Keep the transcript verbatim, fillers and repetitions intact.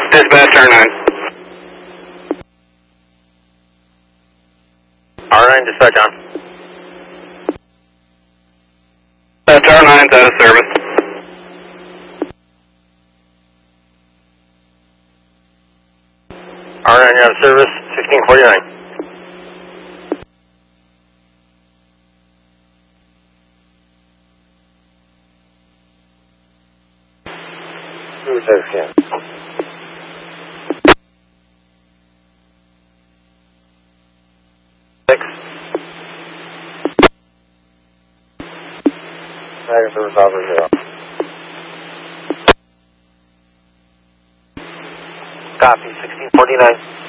Dispatch R nine. R nine, dispatch on. Dispatch R nine's out of service. R nine, you're out of service, sixteen forty-nine. Who's that again? Six. Second service officer zero. Copy, sixteen forty-nine.